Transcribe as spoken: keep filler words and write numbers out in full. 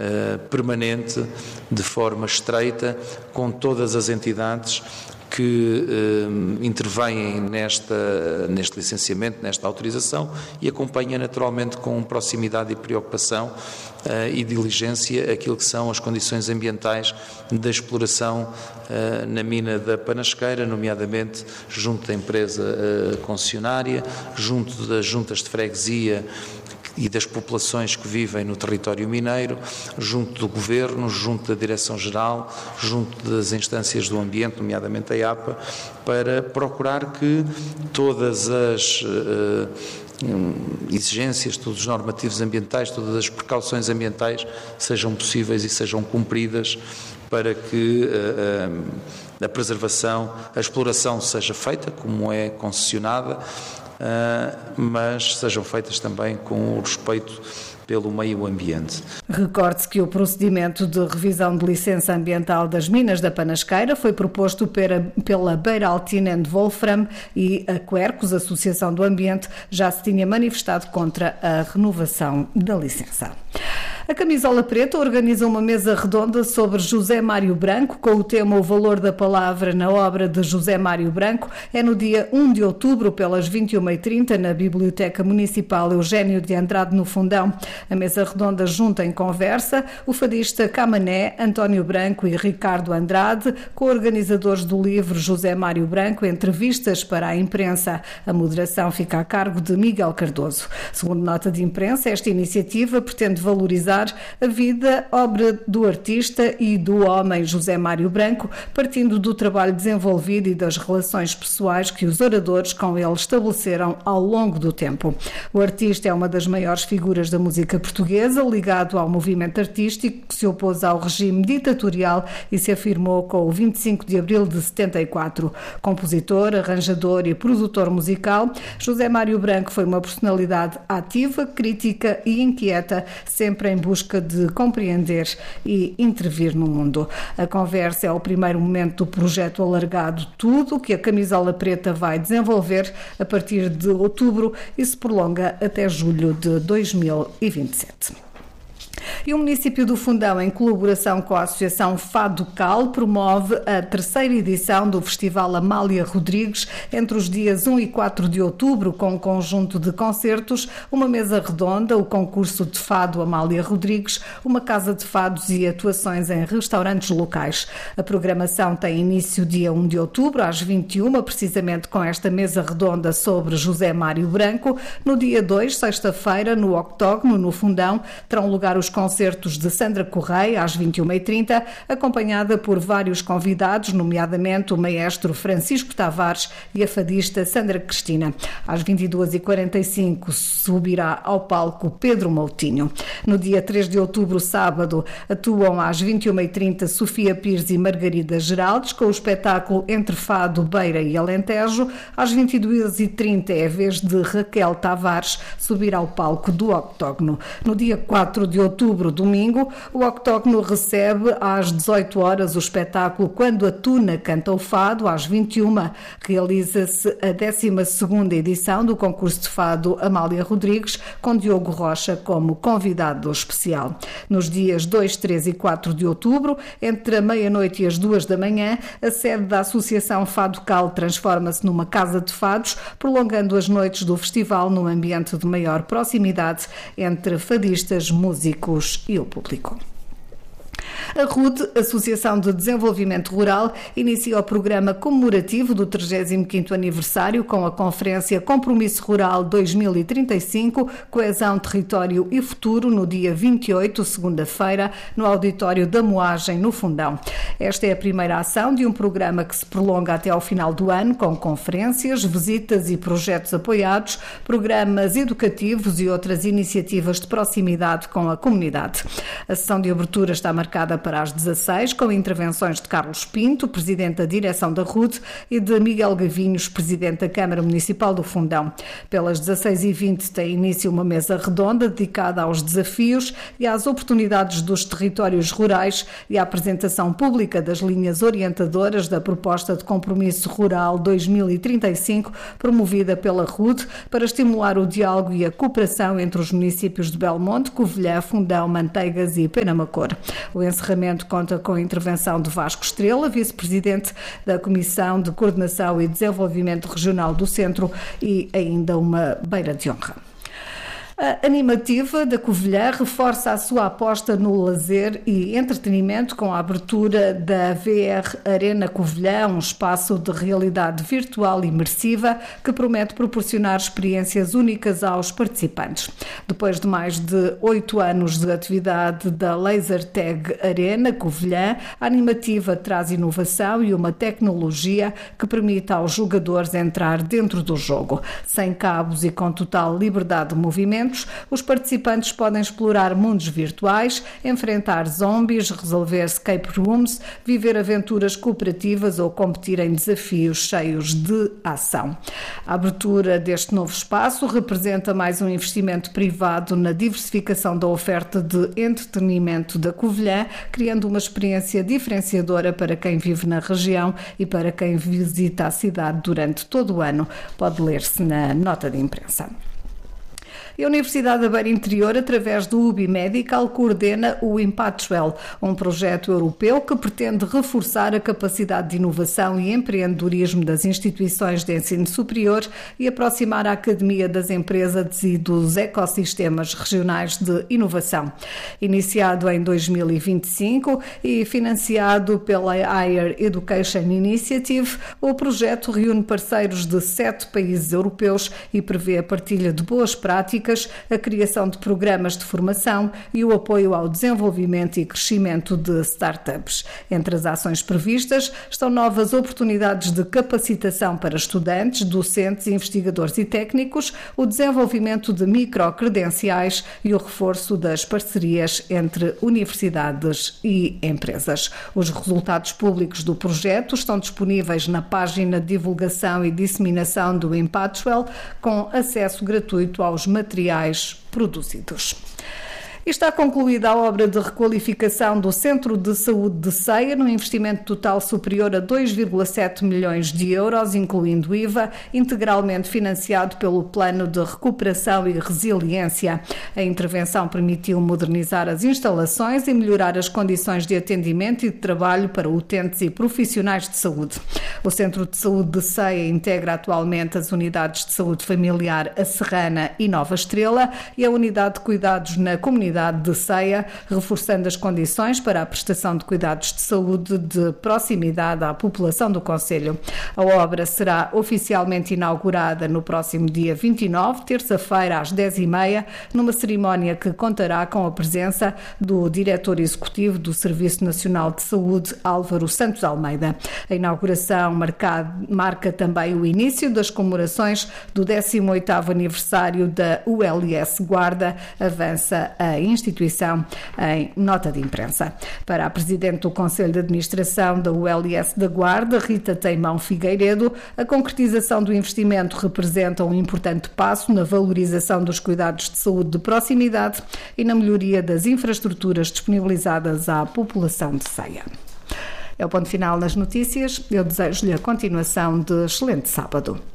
uh, permanente, de forma estreita, com todas as entidades que eh, intervêm nesta, neste licenciamento, nesta autorização, e acompanha naturalmente com proximidade e preocupação eh, e diligência aquilo que são as condições ambientais da exploração eh, na mina da Panasqueira, nomeadamente junto da empresa eh, concessionária, junto das juntas de freguesia e das populações que vivem no território mineiro, junto do Governo, junto da Direção-Geral, junto das instâncias do ambiente, nomeadamente a I A P A, para procurar que todas as uh, exigências, todos os normativos ambientais, todas as precauções ambientais sejam possíveis e sejam cumpridas para que uh, uh, a preservação, a exploração seja feita como é concessionada, Uh, mas sejam feitas também com o respeito pelo meio ambiente. Recorde-se que o procedimento de revisão de licença ambiental das minas da Panasqueira foi proposto pela, pela Beiraltina and Wolfram, e a Quercus, Associação do Ambiente, já se tinha manifestado contra a renovação da licença. A Camisola Preta organiza uma mesa redonda sobre José Mário Branco, com o tema O Valor da Palavra na Obra de José Mário Branco. É no dia um de outubro, pelas vinte e uma e trinta, na Biblioteca Municipal Eugênio de Andrade, no Fundão. A mesa redonda junta em conversa o fadista Camané, António Branco e Ricardo Andrade, co-organizadores do livro José Mário Branco, Entrevistas para a Imprensa. A moderação fica a cargo de Miguel Cardoso. Segundo nota de imprensa, esta iniciativa pretende valorizar a vida, obra do artista e do homem José Mário Branco, partindo do trabalho desenvolvido e das relações pessoais que os oradores com ele estabeleceram ao longo do tempo. O artista é uma das maiores figuras da música portuguesa, ligado ao movimento artístico que se opôs ao regime ditatorial e se afirmou com o vinte e cinco de abril de setenta e quatro. Compositor, arranjador e produtor musical, José Mário Branco foi uma personalidade ativa, crítica e inquieta, sempre em busca de compreender e intervir no mundo. A conversa é o primeiro momento do projeto alargado Tudo, que a Camisola Preta vai desenvolver a partir de outubro e se prolonga até julho de dois mil e vinte e sete. E o município do Fundão, em colaboração com a Associação Fado Cal, promove a terceira edição do Festival Amália Rodrigues entre os dias um e quatro de outubro, com um conjunto de concertos, uma mesa redonda, o concurso de fado Amália Rodrigues, uma casa de fados e atuações em restaurantes locais. A programação tem início dia um de outubro, às vinte e uma, precisamente com esta mesa redonda sobre José Mário Branco. No dia dois, sexta-feira, no Octógono, no Fundão, terão lugar os concertos de Sandra Correia, às vinte e uma e trinta, acompanhada por vários convidados, nomeadamente o maestro Francisco Tavares e a fadista Sandra Cristina. Às vinte e duas e quarenta e cinco subirá ao palco Pedro Moutinho. No dia três de outubro, sábado, atuam às vinte e uma e trinta Sofia Pires e Margarida Geraldes, com o espetáculo Entre Fado, Beira e Alentejo. Às vinte e duas e trinta é a vez de Raquel Tavares subir ao palco do Octógono. No dia quatro de outubro, domingo, o Octógono recebe às dezoito horas o espetáculo Quando a Tuna Canta o Fado. Às vinte e uma realiza-se a décima segunda edição do concurso de fado Amália Rodrigues, com Diogo Rocha como convidado especial. Nos dias dois, três e quatro de outubro, entre a meia-noite e as duas da manhã, a sede da Associação Fado Cal transforma-se numa casa de fados, prolongando as noites do festival num ambiente de maior proximidade entre fadistas, músicos e o público. A R U D, Associação de Desenvolvimento Rural, inicia o programa comemorativo do trigésimo quinto aniversário com a Conferência Compromisso Rural dois mil e trinta e cinco, Coesão, Território e Futuro, no dia vinte e oito, segunda-feira, no auditório da Moagem, no Fundão. Esta é a primeira ação de um programa que se prolonga até ao final do ano, com conferências, visitas e projetos apoiados, programas educativos e outras iniciativas de proximidade com a comunidade. A sessão de abertura está marcada para as dezasseis, com intervenções de Carlos Pinto, presidente da direção da R U D, e de Miguel Gavinhos, presidente da Câmara Municipal do Fundão. Pelas dezasseis e vinte tem início uma mesa redonda dedicada aos desafios e às oportunidades dos territórios rurais e à apresentação pública das linhas orientadoras da proposta de Compromisso Rural dois mil e trinta e cinco, promovida pela R U D, para estimular o diálogo e a cooperação entre os municípios de Belmonte, Covilhã, Fundão, Manteigas e Penamacor. O encerramento conta com a intervenção de Vasco Estrela, vice-presidente da Comissão de Coordenação e Desenvolvimento Regional do Centro, e ainda uma beira de honra. A Animativa da Covilhã reforça a sua aposta no lazer e entretenimento com a abertura da V R Arena Covilhã, um espaço de realidade virtual imersiva que promete proporcionar experiências únicas aos participantes. Depois de mais de oito anos de atividade da Laser Tag Arena Covilhã, a Animativa traz inovação e uma tecnologia que permite aos jogadores entrar dentro do jogo. Sem cabos e com total liberdade de movimento, os participantes podem explorar mundos virtuais, enfrentar zombies, resolver escape rooms, viver aventuras cooperativas ou competir em desafios cheios de ação. A abertura deste novo espaço representa mais um investimento privado na diversificação da oferta de entretenimento da Covilhã, criando uma experiência diferenciadora para quem vive na região e para quem visita a cidade durante todo o ano. Pode ler-se na nota de imprensa. A Universidade da Beira Interior, através do U B I Medical, coordena o Impactual, um projeto europeu que pretende reforçar a capacidade de inovação e empreendedorismo das instituições de ensino superior e aproximar a academia das empresas e dos ecossistemas regionais de inovação. Iniciado em dois mil e vinte e cinco e financiado pela Higher Education Initiative, o projeto reúne parceiros de sete países europeus e prevê a partilha de boas práticas, a criação de programas de formação e o apoio ao desenvolvimento e crescimento de startups. Entre as ações previstas estão novas oportunidades de capacitação para estudantes, docentes, investigadores e técnicos, o desenvolvimento de microcredenciais e o reforço das parcerias entre universidades e empresas. Os resultados públicos do projeto estão disponíveis na página de divulgação e disseminação do Impactual, com acesso gratuito aos materiais produzidos. E está concluída a obra de requalificação do Centro de Saúde de Ceia, num investimento total superior a dois vírgula sete milhões de euros, incluindo I V A, integralmente financiado pelo Plano de Recuperação e Resiliência. A intervenção permitiu modernizar as instalações e melhorar as condições de atendimento e de trabalho para utentes e profissionais de saúde. O Centro de Saúde de Ceia integra atualmente as unidades de saúde familiar A Serrana e Nova Estrela e a unidade de cuidados na comunidade de Ceia, reforçando as condições para a prestação de cuidados de saúde de proximidade à população do concelho. A obra será oficialmente inaugurada no próximo dia vinte e nove, terça-feira, às dez e meia, numa cerimónia que contará com a presença do diretor executivo do Serviço Nacional de Saúde, Álvaro Santos Almeida. A inauguração marca, marca também o início das comemorações do décimo oitavo aniversário da U L S Guarda, avança a instituição em nota de imprensa. Para a Presidente do Conselho de Administração da U L S da Guarda, Rita Teimão Figueiredo, a concretização do investimento representa um importante passo na valorização dos cuidados de saúde de proximidade e na melhoria das infraestruturas disponibilizadas à população de Ceia. É o ponto final nas notícias. Eu desejo-lhe a continuação de excelente sábado.